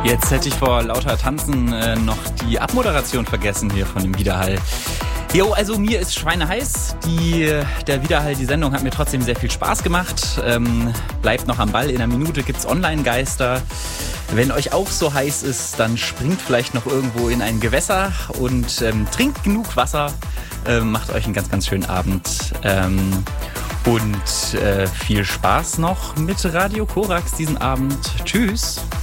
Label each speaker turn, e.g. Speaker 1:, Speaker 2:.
Speaker 1: Jetzt hätte ich vor lauter Tanzen noch die Abmoderation vergessen hier von dem Widerhall. Jo, also mir ist schweineheiß. Der Widerhall, die Sendung hat mir trotzdem sehr viel Spaß gemacht. Bleibt noch am Ball. In einer Minute gibt's Online-Geister. Wenn euch auch so heiß ist, dann springt vielleicht noch irgendwo in ein Gewässer und trinkt genug Wasser. Macht euch einen ganz, ganz schönen Abend. Und viel Spaß noch mit Radio Korax diesen Abend. Tschüss.